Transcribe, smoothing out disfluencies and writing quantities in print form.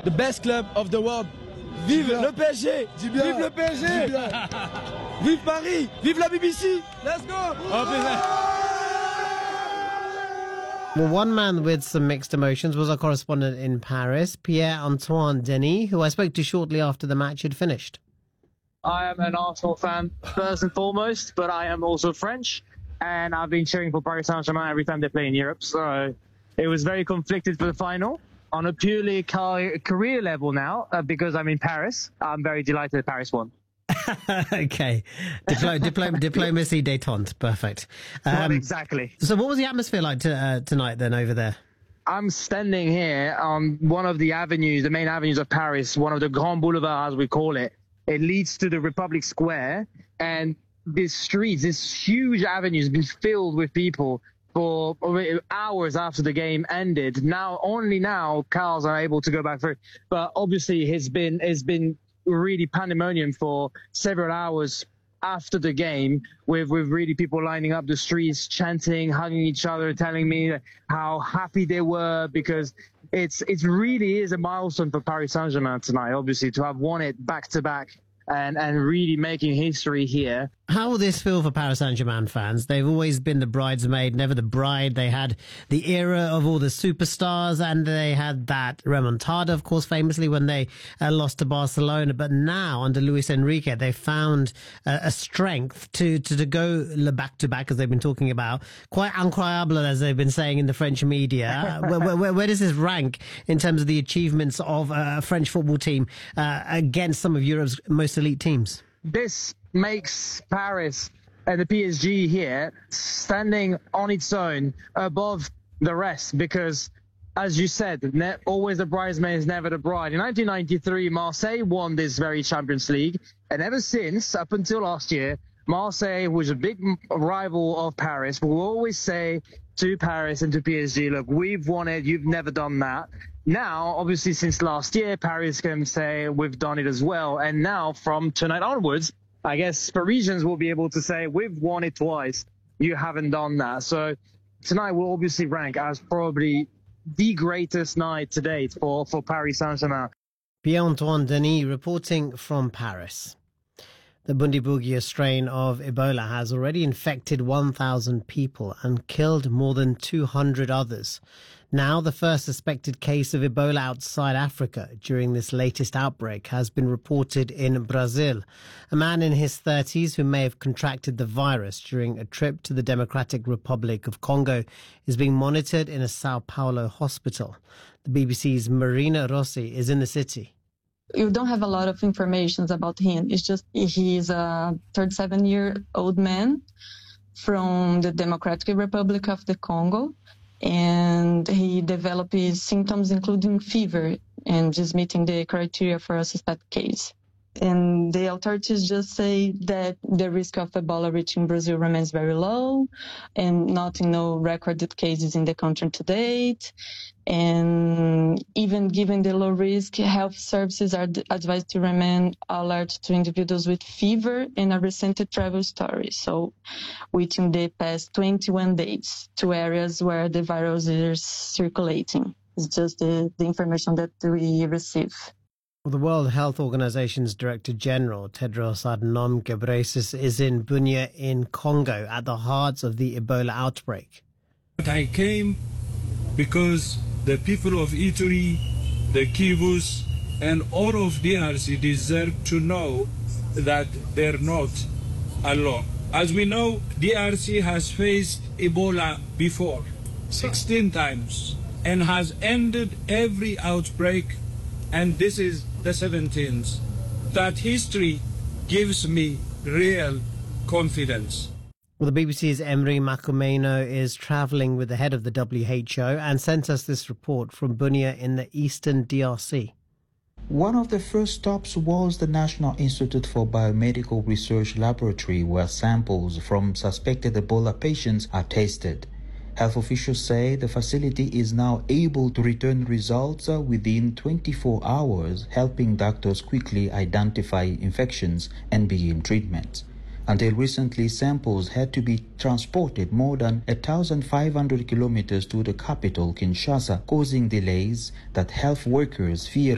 the best club of the world. Vive le PSG! Vive le PSG! Vive Paris! Vive la BBC! Let's go! Well, one man with some mixed emotions was our correspondent in Paris, Pierre-Antoine Denis, who I spoke to shortly after the match had finished. I am an Arsenal fan, first and foremost, but I am also French, and I've been cheering for Paris Saint-Germain every time they play in Europe, so it was very conflicted for the final. On a purely career level now, because I'm in Paris, I'm very delighted that Paris won. Okay. Diplomacy détente. Perfect. Well, exactly. So what was the atmosphere like tonight then over there? I'm standing here on one of the avenues, the main avenues of Paris, one of the Grand Boulevards, as we call it. It leads to the Republic Square, and these streets, this huge avenue has been filled with people for hours after the game ended. Only now cars are able to go back through. But obviously it's been really pandemonium for several hours after the game, with really people lining up the streets, chanting, hugging each other, telling me how happy they were, because it really is a milestone for Paris Saint-Germain tonight, obviously, to have won it back-to-back and really making history here. How will this feel for Paris Saint-Germain fans? They've always been the bridesmaid, never the bride. They had the era of all the superstars, and they had that remontada, of course, famously when they lost to Barcelona. But now, under Luis Enrique, they found a strength to go back-to-back, as they've been talking about. Quite incroyable, as they've been saying in the French media. Where does this rank in terms of the achievements of a French football team against some of Europe's most elite teams? This makes Paris and the PSG here standing on its own above the rest, because, as you said, always the bridesmaid, never the bride. In 1993, Marseille won this very Champions League, and ever since, up until last year, Marseille was a big rival of Paris. We'll always say to Paris and to PSG, look, we've won it, you've never done that. Now, obviously, since last year, Paris can say we've done it as well. And now, from tonight onwards, I guess Parisians will be able to say, we've won it twice, you haven't done that. So tonight will obviously rank as probably the greatest night to date for Paris Saint-Germain. Pierre-Antoine Denis reporting from Paris. The Bundibugyo strain of Ebola has already infected 1,000 people and killed more than 200 others. Now, the first suspected case of Ebola outside Africa during this latest outbreak has been reported in Brazil. A man in his 30s who may have contracted the virus during a trip to the Democratic Republic of Congo is being monitored in a Sao Paulo hospital. The BBC's Marina Rossi is in the city. You don't have a lot of information about him. It's just he's a 37-year-old man from the Democratic Republic of the Congo, and he developed symptoms including fever and just meeting the criteria for a suspect case. And the authorities just say that the risk of Ebola reaching Brazil remains very low, and no recorded cases in the country to date. And even given the low risk, health services are advised to remain alert to individuals with fever and a recent travel story. So within the past 21 days to areas where the virus is circulating. It's just the information that we receive. Well, the World Health Organization's Director General, Tedros Adhanom Ghebreyesus, is in Bunia in Congo at the heart of the Ebola outbreak. I came because the people of Ituri, the Kivus, and all of DRC deserve to know that they're not alone. As we know, DRC has faced Ebola before, 16 times, and has ended every outbreak, and this is the 17th. That history gives me real confidence. Well, the BBC's Emery Makumeno is travelling with the head of the WHO and sent us this report from Bunia in the eastern DRC. One of the first stops was the National Institute for Biomedical Research Laboratory, where samples from suspected Ebola patients are tested. Health officials say the facility is now able to return results within 24 hours, helping doctors quickly identify infections and begin treatment. Until recently, samples had to be transported more than 1,500 kilometers to the capital, Kinshasa, causing delays that health workers fear